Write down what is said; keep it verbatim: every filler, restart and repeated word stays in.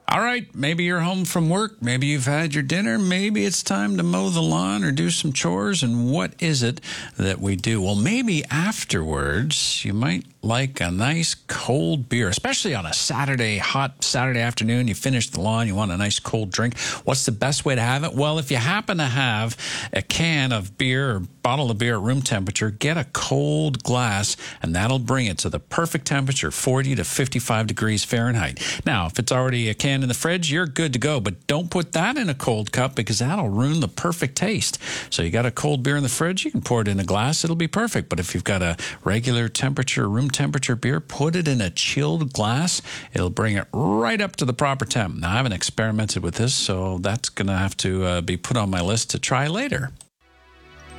All right, maybe you're home from work. Maybe you've had your dinner. Maybe it's time to mow the lawn or do some chores. And what is it that we do? Well, maybe afterwards you might like a nice cold beer, especially on a Saturday, hot Saturday afternoon. You finish the lawn, you want a nice cold drink. What's the best way to have it? Well, if you happen to have a can of beer or bottle of beer at room temperature, get a cold glass, and that'll bring it to the perfect temperature, forty to fifty-five degrees Fahrenheit. Now, if it's already a can in the fridge, you're good to go, but don't put that in a cold cup because that'll ruin the perfect taste. So you got a cold beer in the fridge, you can pour it in a glass, it'll be perfect. But if you've got a regular temperature, room temperature beer, put it in a chilled glass. It'll bring it right up to the proper temp. Now, I haven't experimented with this, so that's going to have to uh, be put on my list to try later.